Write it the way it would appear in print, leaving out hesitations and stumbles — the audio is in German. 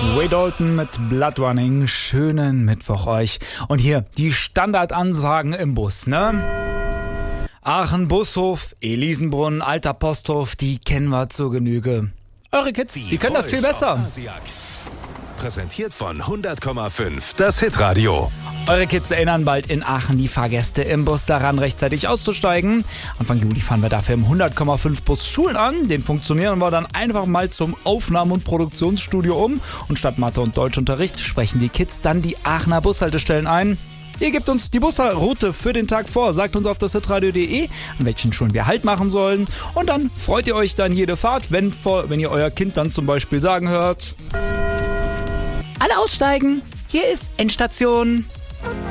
Wade Dalton mit Blood Running. Schönen Mittwoch euch. Und hier die Standardansagen im Bus, ne? Aachen Bushof, Elisenbrunn, Alter Posthof, die kennen wir zur Genüge. Eure Kids, die können das viel besser. Präsentiert von 100,5, das Hitradio. Eure Kids erinnern bald in Aachen die Fahrgäste im Bus daran, rechtzeitig auszusteigen. Anfang Juli fahren wir dafür im 100,5 Bus Schulen an. Den funktionieren wir dann einfach mal zum Aufnahme- und Produktionsstudio um. Und statt Mathe- und Deutschunterricht sprechen die Kids dann die Aachener Bushaltestellen ein. Ihr gebt uns die Busroute für den Tag vor, sagt uns auf das hitradio.de, an welchen Schulen wir Halt machen sollen. Und dann freut ihr euch dann jede Fahrt, wenn ihr euer Kind dann zum Beispiel sagen hört: Alle aussteigen, hier ist Endstation.